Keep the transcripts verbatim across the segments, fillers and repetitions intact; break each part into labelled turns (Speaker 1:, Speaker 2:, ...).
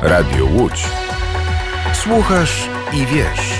Speaker 1: Radio Łódź. Słuchasz i wiesz.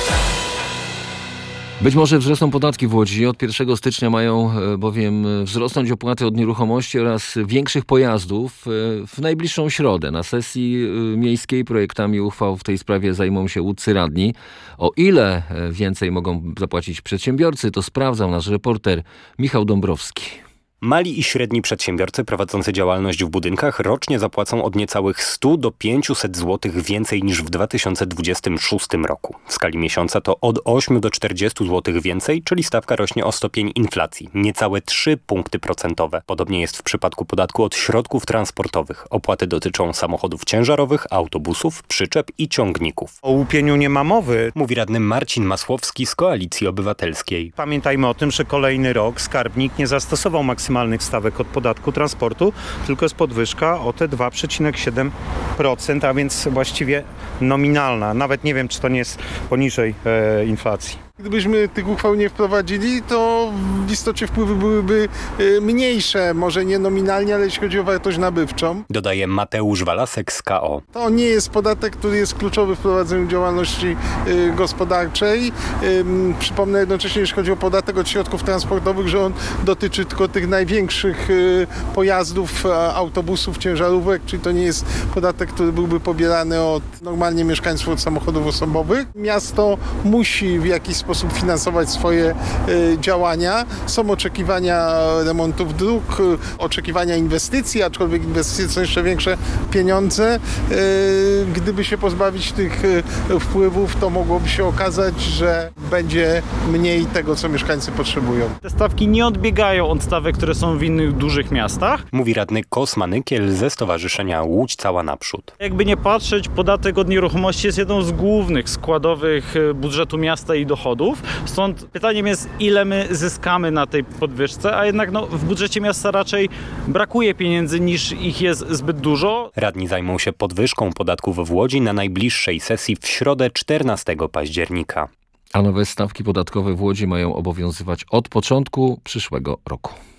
Speaker 2: Być może wzrosną podatki w Łodzi. Od pierwszego stycznia mają bowiem wzrosnąć opłaty od nieruchomości oraz większych pojazdów. W najbliższą środę na sesji miejskiej projektami uchwał w tej sprawie zajmą się łódzcy radni. O ile więcej mogą zapłacić przedsiębiorcy, to sprawdzał nasz reporter Michał Dąbrowski.
Speaker 3: Mali i średni przedsiębiorcy prowadzący działalność w budynkach rocznie zapłacą od niecałych stu do pięciuset złotych więcej niż w dwa tysiące dwudziestym szóstym roku. W skali miesiąca to od ośmiu do czterdziestu złotych więcej, czyli stawka rośnie o stopień inflacji, niecałe trzy punkty procentowe. Podobnie jest w przypadku podatku od środków transportowych. Opłaty dotyczą samochodów ciężarowych, autobusów, przyczep i ciągników.
Speaker 4: O łupieniu nie ma mowy,
Speaker 3: mówi radny Marcin Masłowski z Koalicji Obywatelskiej.
Speaker 4: Pamiętajmy o tym, że kolejny rok skarbnik nie zastosował maksymalnych stawek od podatku transportu, tylko jest podwyżka o te dwa przecinek siedem procent, a więc właściwie nominalna. Nawet nie wiem, czy to nie jest poniżej e, inflacji.
Speaker 5: Gdybyśmy tych uchwał nie wprowadzili, to w istocie wpływy byłyby mniejsze, może nie nominalnie, ale jeśli chodzi o wartość nabywczą.
Speaker 3: Dodaje Mateusz Walasek z K O.
Speaker 5: To nie jest podatek, który jest kluczowy w prowadzeniu działalności gospodarczej. Przypomnę jednocześnie, jeśli chodzi o podatek od środków transportowych, że on dotyczy tylko tych największych pojazdów, autobusów, ciężarówek, czyli to nie jest podatek, który byłby pobierany od normalnie mieszkańców od samochodów osobowych. Miasto musi w jakiś sposób sposób finansować swoje y, działania. Są oczekiwania remontów dróg, y, oczekiwania inwestycji, aczkolwiek inwestycje są jeszcze większe pieniądze. Y, gdyby się pozbawić tych y, wpływów, to mogłoby się okazać, że będzie mniej tego, co mieszkańcy potrzebują.
Speaker 6: Te stawki nie odbiegają od stawek, które są w innych dużych miastach.
Speaker 3: Mówi radny Kosma Nykiel ze Stowarzyszenia Łódź Cała Naprzód.
Speaker 6: Jakby nie patrzeć, podatek od nieruchomości jest jedną z głównych składowych budżetu miasta i dochodów. Stąd pytaniem jest, ile my zyskamy na tej podwyżce, a jednak no, w budżecie miasta raczej brakuje pieniędzy niż ich jest zbyt dużo.
Speaker 3: Radni zajmą się podwyżką podatków w Łodzi na najbliższej sesji w środę czternastego października.
Speaker 2: A nowe stawki podatkowe w Łodzi mają obowiązywać od początku przyszłego roku.